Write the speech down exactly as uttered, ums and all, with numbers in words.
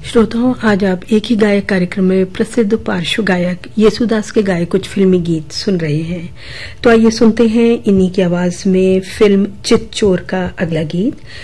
श्रोताओं, आज आप एक ही गायक कार्यक्रम में प्रसिद्ध पार्श्व गायक येसुदास के गाए कुछ फिल्मी गीत सुन रहे हैं। तो आइए सुनते हैं इन्हीं की आवाज में फिल्म चित चोर का अगला गीत।